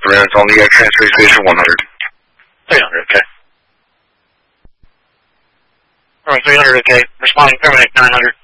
Threads on the transfer station 100. 300, okay. Alright, 300, okay. Responding, terminate, 900.